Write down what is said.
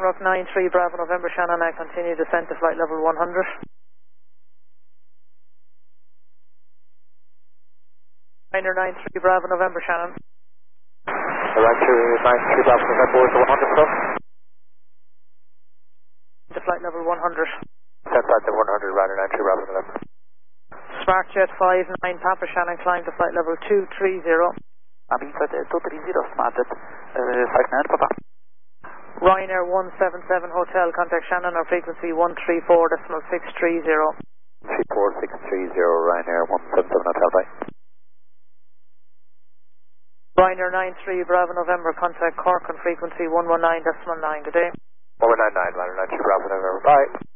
Cork 93 Bravo November Shannon, I continue descent to flight level 100. Ryanair 93 Bravo November Shannon. Ryanair 93 Bravo November to 100 plus. To flight level 100. Set flight level 100, Ryanair 93 Bravo November. SmartJet 59 Papa Shannon, climb to flight level 230. Inside 230, SmartJet 59 Papa. Ryanair 177 Hotel, contact Shannon on frequency 134.630. 34630, Ryanair 177 Hotel, bye. Ryanair 93 Bravo November, contact Cork on frequency 119.9, good day. 199, Ryanair 93 Bravo November, bye.